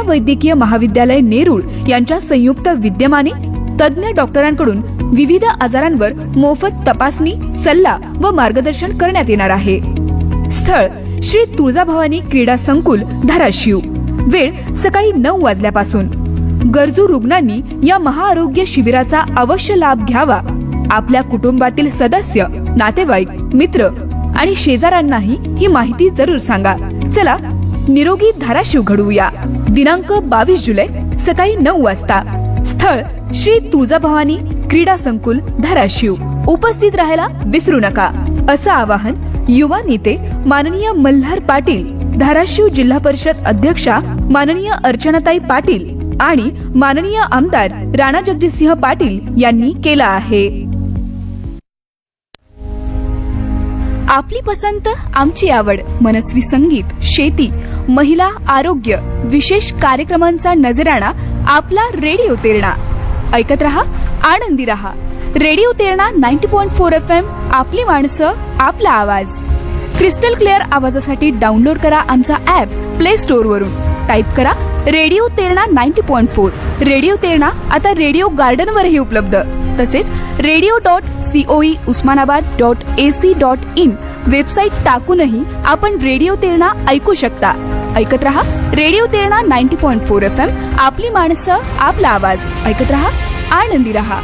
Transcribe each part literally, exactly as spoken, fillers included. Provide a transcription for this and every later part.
वैद्यकीय महाविद्यालय नेरूळ यांच्या संयुक्त विद्यमाने तज्ज्ञ डॉक्टरांकडून विविध आजारांवर मोफत तपासणी, सल्ला व मार्गदर्शन करण्यात येणार आहे. स्थळ श्री तुळजाभवानी क्रीडा संकुल, धाराशिव. वेळ सकाळी नऊ वाजल्यापासून. गरजू रुग्णांनी या महाआरोग्य शिबिराचा अवश्य लाभ घ्यावा. आपल्या कुटुंबातील सदस्य, नातेवाईक, मित्र आणि शेजाऱ्यांनाही ही माहिती जरूर सांगा. चला निरोगी धाराशिव घडवूया. दिनांक बावीस जुलै सकाळी नऊ वाजता. स्थळ श्री तुळजाभवानी क्रीडा संकुल, धाराशिव. उपस्थित राहायला विसरू नका, असं आवाहन युवा नेते माननीय मल्हार पाटील, धाराशिव जिल्हा परिषद अध्यक्षा माननीय अर्चनाताई पाटील आणि माननीय आमदार राणा जगजितसिंह पाटील यांनी केला आहे. आपली पसंत, आमची आवड. मनस्वी संगीत, शेती, महिला, आरोग्य, विशेष कार्यक्रमांचा नजराणा आपला रेडिओ तेरणा. ऐकत रहा, आनंदी रहा. रेडिओ तेरणा नव्वद पॉइंट चार एफ एम. आपली माणसं, आपला आवाज. क्रिस्टल क्लिअर आवाजासाठी डाउनलोड करा आमचा ऍप प्ले स्टोअर वरून. टाईप करा रेडिओ तेरणा नव्वद पॉइंट चार. रेडिओ तेरणा आता रेडिओ गार्डन वरही उपलब्ध. तसेच radio dot COE Osmanabad dot AC dot in website टाकूनही आपण रेडिओ तेरणा ऐकू शकता. ऐकत रहा रेडिओ तेरणा नव्वद पॉइंट चार एफ एम. आपली माणसं, आपला आवाज. ऐकत रहा, आनंदी रहा.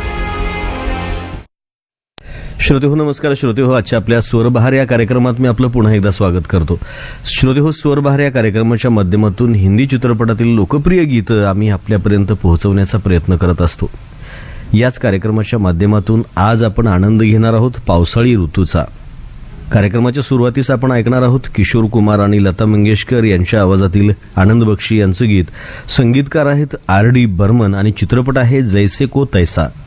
श्रोते हो, नमस्कार श्रोते हो. आजच्या आपल्या स्वरबहार या कार्यक्रमात मी आपलं पुन्हा एकदा स्वागत करतो. श्रोते हो, स्वरबहार या कार्यक्रमाच्या माध्यमातून हिंदी चित्रपटातील लोकप्रिय गीतं आम्ही आपल्यापर्यंत पोहोचवण्याचा प्रयत्न करत असतो. याच कार्यक्रमाच्या माध्यमातून आज आपण आनंद घेणार आहोत पावसाळी ऋतूचा. कार्यक्रमाच्या सुरुवातीस आपण ऐकणार आहोत किशोर कुमार आणि लता मंगेशकर यांच्या आवाजातील आनंद बक्षी यांचं गीत. संगीतकार आहेत आर डी बर्मन आणि चित्रपट आहे जैसे को तैसा.